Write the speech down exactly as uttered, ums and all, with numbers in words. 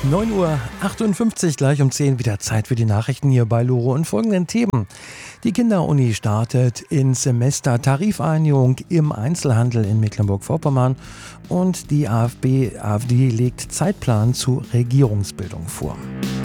neun Uhr achtundfünfzig, gleich um zehn wieder Zeit für die Nachrichten hier bei Loro und folgenden Themen. Die Kinderuni startet in Semestertarifeinigung im Einzelhandel in Mecklenburg-Vorpommern und die AfD, AfD legt Zeitplan zur Regierungsbildung vor.